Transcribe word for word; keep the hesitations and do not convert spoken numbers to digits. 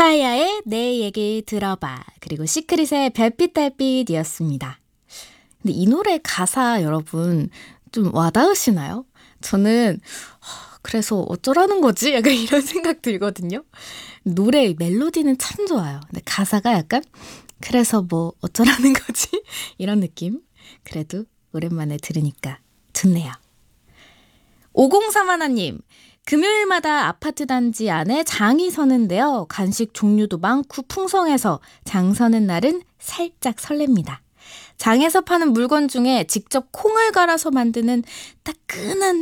엠파이어의 내 얘기 들어봐. 그리고 시크릿의 별빛 달빛이었습니다. 근데 이 노래 가사 여러분 좀 와닿으시나요? 저는 그래서 어쩌라는 거지? 약간 이런 생각 들거든요. 노래 멜로디는 참 좋아요. 근데 가사가 약간 그래서 뭐 어쩌라는 거지? 이런 느낌. 그래도 오랜만에 들으니까 좋네요. 오공삼일 님, 금요일마다 아파트 단지 안에 장이 서는데요. 간식 종류도 많고 풍성해서 장 서는 날은 살짝 설렙니다. 장에서 파는 물건 중에 직접 콩을 갈아서 만드는 따끈한